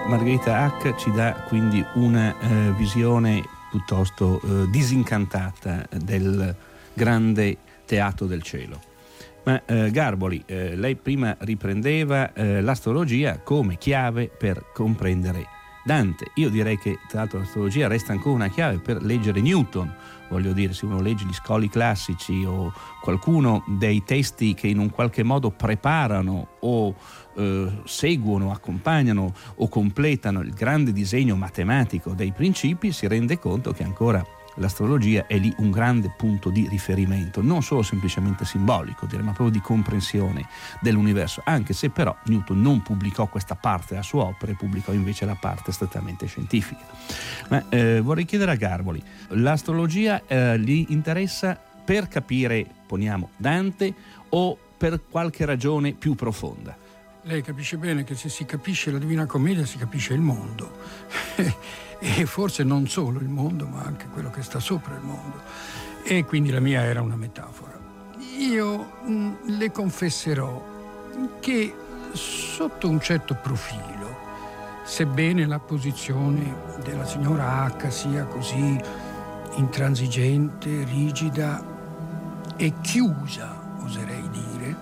Margherita Hack ci dà quindi una visione piuttosto disincantata del grande teatro del cielo. Ma Garboli, lei prima riprendeva l'astrologia come chiave per comprendere Dante. Io direi che tra l'altro l'astrologia resta ancora una chiave per leggere Newton. Voglio dire, se uno legge gli scoli classici o qualcuno dei testi che in un qualche modo preparano o seguono, accompagnano o completano il grande disegno matematico dei principi, si rende conto che ancora l'astrologia è lì un grande punto di riferimento, non solo semplicemente simbolico, direi, ma proprio di comprensione dell'universo, anche se però Newton non pubblicò questa parte della sua opera e pubblicò invece la parte strettamente scientifica. Ma vorrei chiedere a Garboli, l'astrologia gli interessa per capire, poniamo, Dante o per qualche ragione più profonda? Lei capisce bene che se si capisce la Divina Commedia si capisce il mondo e forse non solo il mondo ma anche quello che sta sopra il mondo, e quindi la mia era una metafora. Io le confesserò che sotto un certo profilo, sebbene la posizione della signora H sia così intransigente, rigida e chiusa, oserei dire,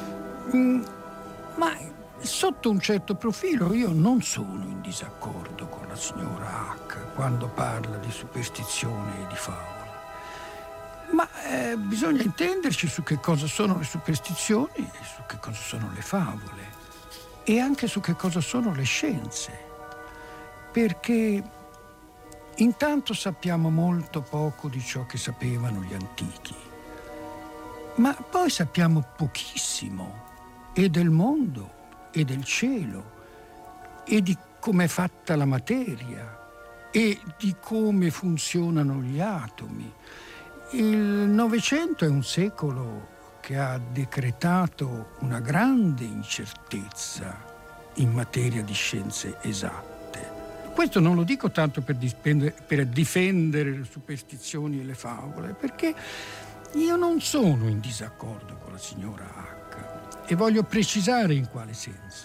ma sotto un certo profilo io non sono in disaccordo con la signora Hack quando parla di superstizione e di favole. Ma bisogna intenderci su che cosa sono le superstizioni e su che cosa sono le favole e anche su che cosa sono le scienze. Perché intanto sappiamo molto poco di ciò che sapevano gli antichi, ma poi sappiamo pochissimo e del mondo e del cielo e di come è fatta la materia e di come funzionano gli atomi. Il Novecento è un secolo che ha decretato una grande incertezza in materia di scienze esatte. Questo non lo dico tanto per difendere le superstizioni e le favole, perché io non sono in disaccordo con la signora Hack. E voglio precisare in quale senso.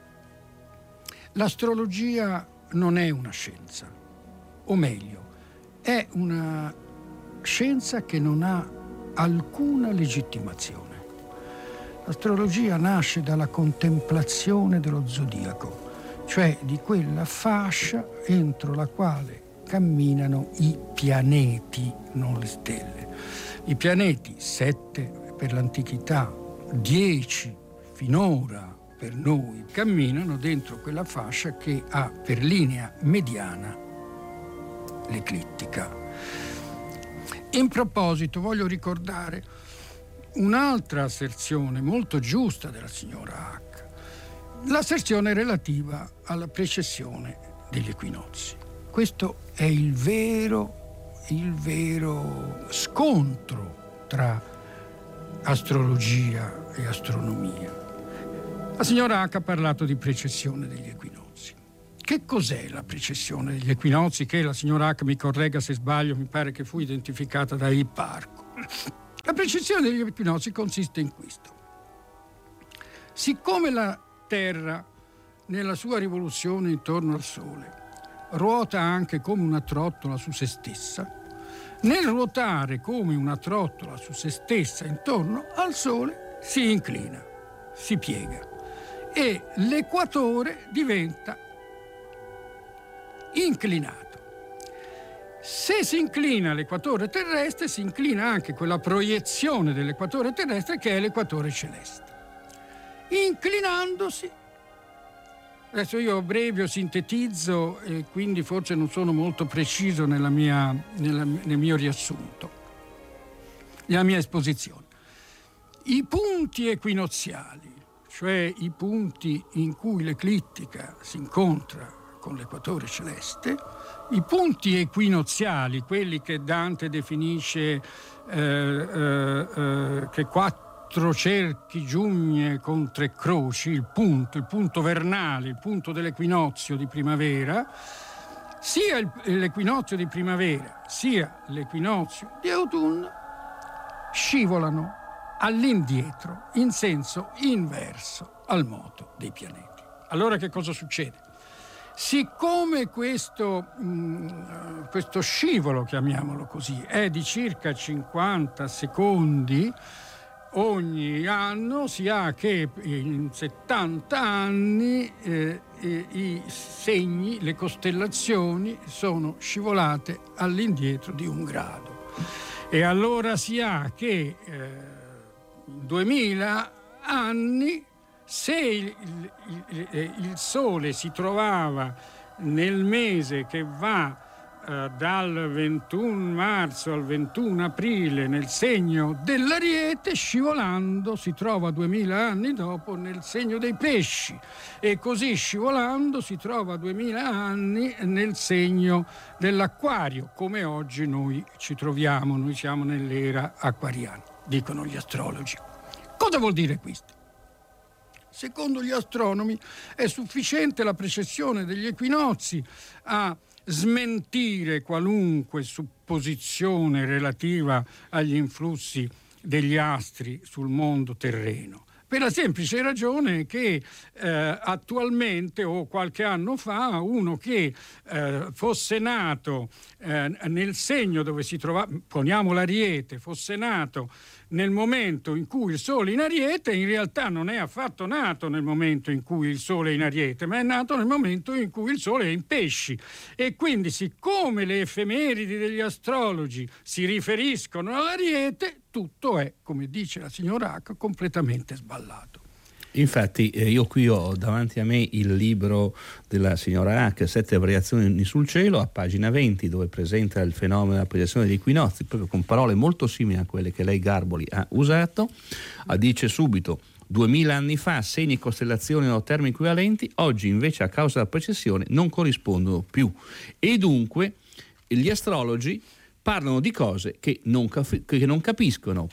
L'astrologia non è una scienza, o meglio, è una scienza che non ha alcuna legittimazione. L'astrologia nasce dalla contemplazione dello zodiaco, cioè di quella fascia entro la quale camminano i pianeti, non le stelle. I pianeti, 7 per l'antichità, 10 finora per noi, camminano dentro quella fascia che ha per linea mediana l'eclittica. In proposito voglio ricordare un'altra asserzione molto giusta della signora Hack, l'asserzione relativa alla precessione degli equinozi. Questo è il vero scontro tra astrologia e astronomia. La signora Hack ha parlato di precessione degli equinozi. Che cos'è la precessione degli equinozi? Che la signora Hack mi corregga se sbaglio, mi pare che fu identificata da Ipparco. La precessione degli equinozi consiste in questo. Siccome la Terra, nella sua rivoluzione intorno al Sole, ruota anche come una trottola su se stessa, nel ruotare come una trottola su se stessa intorno al Sole si inclina, si piega e l'equatore diventa inclinato. Se si inclina l'equatore terrestre, si inclina anche quella proiezione dell'equatore terrestre che è l'equatore celeste. Inclinandosi, adesso io abbrevio, sintetizzo e quindi forse non sono molto preciso nel mio riassunto, nella mia esposizione. I punti equinoziali, cioè i punti in cui l'eclittica si incontra con l'equatore celeste, i punti equinoziali, quelli che Dante definisce che 4 cerchi giugne con 3 croci, il punto vernale, il punto dell'equinozio di primavera, sia l'equinozio di primavera sia l'equinozio di autunno scivolano all'indietro in senso inverso al moto dei pianeti. Allora che cosa succede? Siccome questo scivolo, chiamiamolo così, è di circa 50 secondi ogni anno, si ha che in 70 anni i segni, le costellazioni sono scivolate all'indietro di 1 grado. E allora si ha che in 2000 anni, se il Sole si trovava nel mese che va dal 21 marzo al 21 aprile nel segno dell'Ariete, scivolando si trova 2000 anni dopo nel segno dei Pesci, e così scivolando si trova 2000 anni nel segno dell'Acquario, come oggi noi ci troviamo. Noi siamo nell'era acquariana, dicono gli astrologi. Cosa vuol dire questo? Secondo gli astronomi è sufficiente la precessione degli equinozi a smentire qualunque supposizione relativa agli influssi degli astri sul mondo terreno, per la semplice ragione che attualmente o qualche anno fa uno che fosse nato nel segno dove si trova, poniamo l'Ariete, fosse nato nel momento in cui il Sole è in Ariete, in realtà non è affatto nato nel momento in cui il Sole è in Ariete, ma è nato nel momento in cui il Sole è in Pesci. E quindi, siccome le effemeridi degli astrologi si riferiscono all'Ariete, tutto è, come dice la signora H, completamente sballato. Infatti io qui ho davanti a me il libro della signora H, 7 variazioni sul cielo, a pagina 20, dove presenta il fenomeno della precessione degli equinozi, proprio con parole molto simili a quelle che lei, Garboli, ha usato. Dice subito: 2000 anni fa segni e costellazioni erano termini equivalenti, oggi invece a causa della precessione non corrispondono più, e dunque gli astrologi parlano di cose che non capiscono,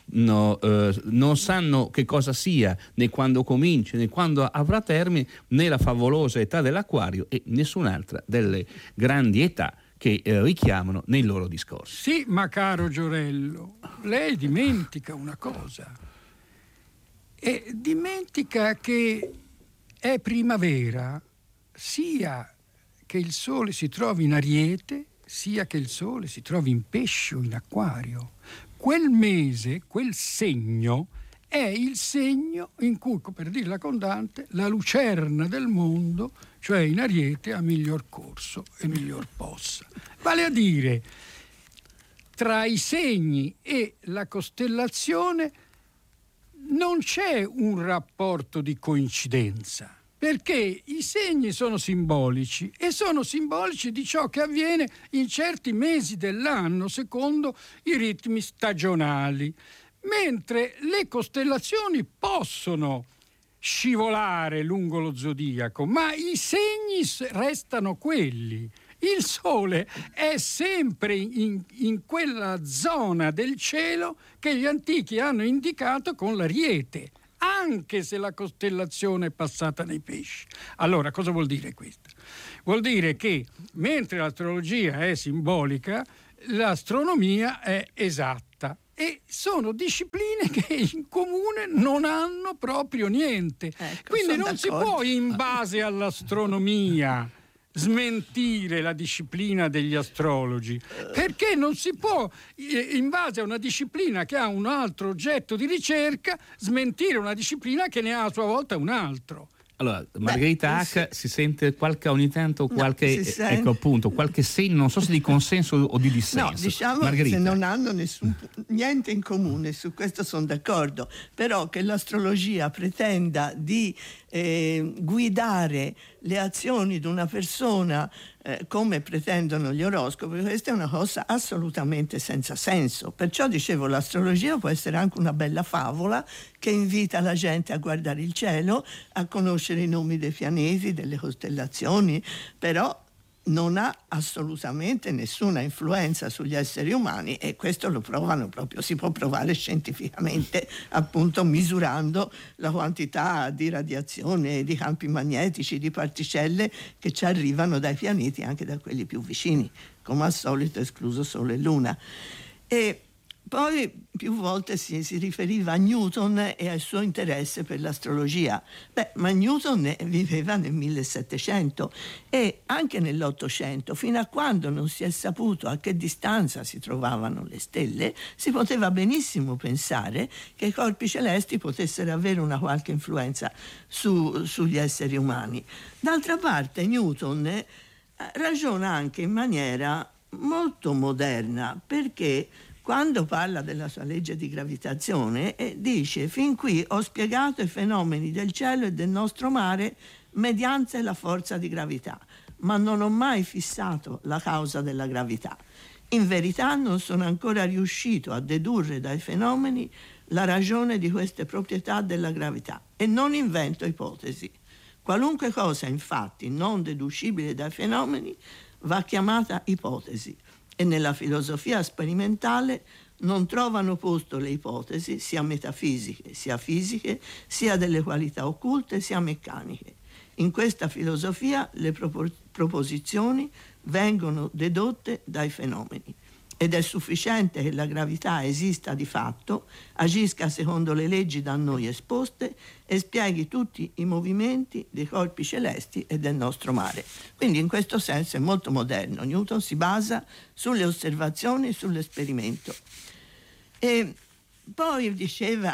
non sanno che cosa sia, né quando comincia, né quando avrà termine, né la favolosa età dell'Acquario e nessun'altra delle grandi età che richiamano nei loro discorsi. Sì, ma caro Giorello, lei dimentica una cosa. E dimentica che è primavera sia che il Sole si trovi in Ariete, sia che il Sole si trovi in Pesci o in Acquario. Quel mese, quel segno, è il segno in cui, per dirla con Dante, la lucerna del mondo, cioè in Ariete, ha miglior corso e miglior possa. Vale a dire, tra i segni e la costellazione non c'è un rapporto di coincidenza, perché i segni sono simbolici e sono simbolici di ciò che avviene in certi mesi dell'anno secondo i ritmi stagionali, mentre le costellazioni possono scivolare lungo lo zodiaco, ma i segni restano quelli. Il Sole è sempre in quella zona del cielo che gli antichi hanno indicato con l'Ariete, anche se la costellazione è passata nei Pesci. Allora, cosa vuol dire questo? Vuol dire che mentre l'astrologia è simbolica, l'astronomia è esatta, e sono discipline che in comune non hanno proprio niente. Quindi non si può, in base all'astronomia, smentire la disciplina degli astrologi, perché non si può, in base a una disciplina che ha un altro oggetto di ricerca, smentire una disciplina che ne ha a sua volta un altro. Allora, Margherita H si sente ogni tanto qualche segno, non so se di consenso o di dissenso. No, diciamo Margherita. Che non hanno niente in comune, su questo sono d'accordo, però che l'astrologia pretenda di guidare le azioni di una persona come pretendono gli oroscopi, questa è una cosa assolutamente senza senso. Perciò dicevo, l'astrologia può essere anche una bella favola che invita la gente a guardare il cielo, a conoscere i nomi dei pianeti, delle costellazioni, però non ha assolutamente nessuna influenza sugli esseri umani, e questo lo provano proprio, si può provare scientificamente, appunto misurando la quantità di radiazione, di campi magnetici, di particelle che ci arrivano dai pianeti, anche da quelli più vicini, come al solito escluso Sole e Luna. E Poi più volte si riferiva a Newton e al suo interesse per l'astrologia. Ma Newton viveva nel 1700 e anche nell'Ottocento, fino a quando non si è saputo a che distanza si trovavano le stelle, si poteva benissimo pensare che i corpi celesti potessero avere una qualche influenza sugli esseri umani. D'altra parte Newton ragiona anche in maniera molto moderna, perché quando parla della sua legge di gravitazione dice: fin qui ho spiegato i fenomeni del cielo e del nostro mare mediante la forza di gravità, ma non ho mai fissato la causa della gravità. In verità non sono ancora riuscito a dedurre dai fenomeni la ragione di queste proprietà della gravità e non invento ipotesi. Qualunque cosa infatti non deducibile dai fenomeni va chiamata ipotesi, e nella filosofia sperimentale non trovano posto le ipotesi sia metafisiche, sia fisiche, sia delle qualità occulte, sia meccaniche. In questa filosofia le proposizioni vengono dedotte dai fenomeni ed è sufficiente che la gravità esista di fatto, agisca secondo le leggi da noi esposte e spieghi tutti i movimenti dei corpi celesti e del nostro mare. Quindi in questo senso è molto moderno. Newton si basa sulle osservazioni e sull'esperimento. E poi diceva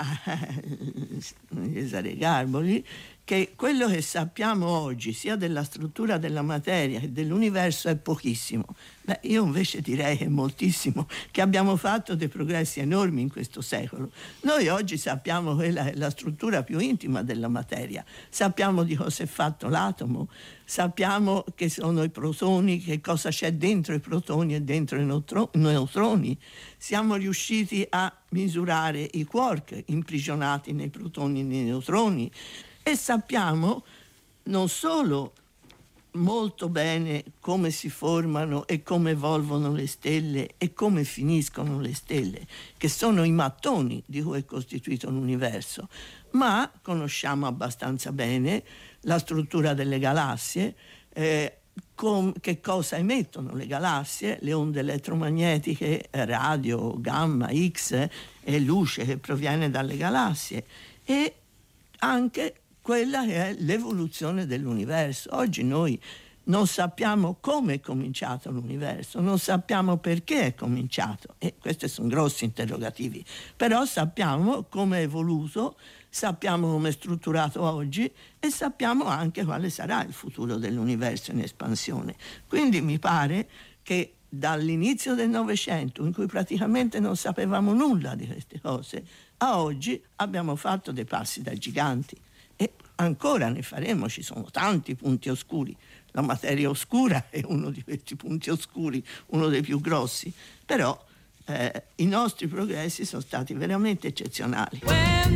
Cesare Garboli che quello che sappiamo oggi sia della struttura della materia che dell'universo è pochissimo. Io invece direi che è moltissimo, che abbiamo fatto dei progressi enormi in questo secolo. Noi oggi sappiamo quella che è la struttura più intima della materia, sappiamo di cosa è fatto l'atomo, sappiamo che sono i protoni, che cosa c'è dentro i protoni e dentro i neutroni. Siamo riusciti a misurare i quark imprigionati nei protoni e nei neutroni. E sappiamo non solo molto bene come si formano e come evolvono le stelle e come finiscono le stelle, che sono i mattoni di cui è costituito l'universo, ma conosciamo abbastanza bene la struttura delle galassie, che cosa emettono le galassie, le onde elettromagnetiche, radio, gamma, X e luce che proviene dalle galassie, e anche quella che è l'evoluzione dell'universo. Oggi noi non sappiamo come è cominciato l'universo, non sappiamo perché è cominciato, e questi sono grossi interrogativi, però sappiamo come è evoluto, sappiamo come è strutturato oggi e sappiamo anche quale sarà il futuro dell'universo in espansione. Quindi mi pare che dall'inizio del Novecento, in cui praticamente non sapevamo nulla di queste cose, a oggi abbiamo fatto dei passi da giganti. E ancora ne faremo, ci sono tanti punti oscuri. La materia oscura è uno di questi punti oscuri, uno dei più grossi, però i nostri progressi sono stati veramente eccezionali.